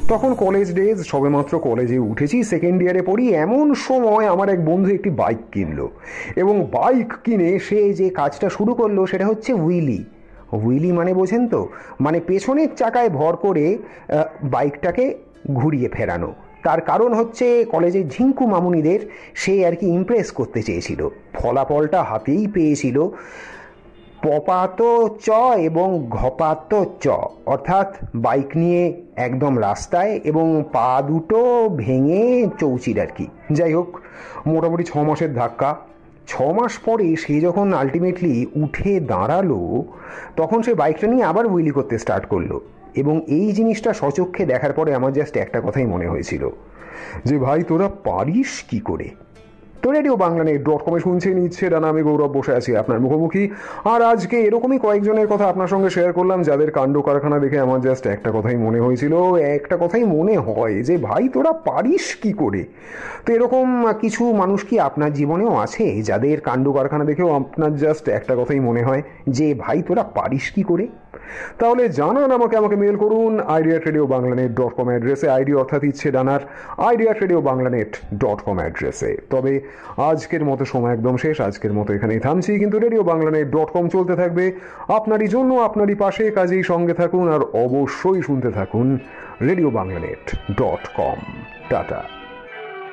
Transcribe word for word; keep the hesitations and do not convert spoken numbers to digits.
তখন college days, সবেমাত্র কলেজে উঠেছি, সেকেন্ড ইয়ারে পড়ি। এমন সময় আমার এক বন্ধু একটি বাইক কিনলো, এবং বাইক কিনে সে যে কাজটা শুরু করলো সেটা হচ্ছে হুইলি। হুইলি মানে বোঝেন তো, মানে পেছনের চাকায় ভর করে বাইকটাকে ঘুরিয়ে ফেরানো। তার কারণ হচ্ছে কলেজের ঝিঙ্কু মামুনিদের সে আর কি ইমপ্রেস করতে চেয়েছিল। ফলাফলটা হাতেই পেয়েছিল, পপাত চ এবং ঘপাত চ, অর্থাৎ বাইক নিয়ে একদম রাস্তায় এবং পা দুটো ভেঙে চৌচির আর কি। যাই হোক, মোটামুটি ছ মাসের ধাক্কা। ছ মাস পরে সে যখন আলটিমেটলি উঠে দাঁড়ালো, তখন সে বাইকটা নিয়ে আবার হুইলি করতে স্টার্ট করলো। এবং এই জিনিসটা সচক্ষে দেখার পরে আমার জাস্ট একটা কথাই মনে হয়েছিল, যে ভাই তোরা পারিস কি করে। তো রেডিও বাংলা নেট ডট কমে শুনছেন ইচ্ছে ডানা, আমি গৌরব বসে আছি আপনার মুখোমুখি। আর আজকে এরকমই কয়েকজনের কথা আপনার সঙ্গে শেয়ার করলাম, যাদের কাণ্ড কারখানা দেখে আমার জাস্ট একটা কথাই মনে হয়েছিল, একটা কথাই মনে হয় যে ভাই তোরা পারিস কি করে। তো এরকম কিছু মানুষ কি আপনার জীবনেও আছে, যাদের কাণ্ড কারখানা দেখেও আপনার জাস্ট একটা কথাই মনে হয় যে ভাই তোরা পারিস কি করে? তাহলে জানান আমাকে, আমাকে মেল করুন idea radio Bangla net dot com অ্যাড্রেসে, আইডি অর্থাৎ ইচ্ছে ডানার idea radio Bangla net dot com অ্যাড্রেসে। তবে আজকের মতো সময় একদম শেষ, আজকের মতো এখানেই থামছি, কিন্তু radio Bangla net dot com চলতে থাকবে আপনারই জন্য, আপনারই পাশে। কাজেই সঙ্গে থাকুন আর অবশ্যই শুনতে থাকুন radio Bangla net dot com. Tata.